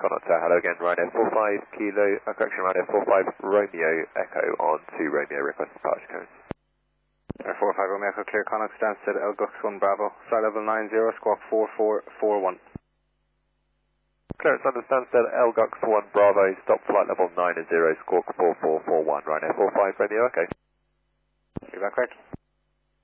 Connaught Tower. Hello again, Ryanair 45 Kilo, correction, Ryanair 45 Romeo Echo on 2 Romeo request departure codes. 45 Romeo Echo clear Connaught Stansted, Elgux 1 Bravo, flight level 90, squawk 4441. Clearance under Stansted, Elgux 1 Bravo, stop flight level 90, squawk 4441, Ryanair 45 Romeo Echo. Is that correct?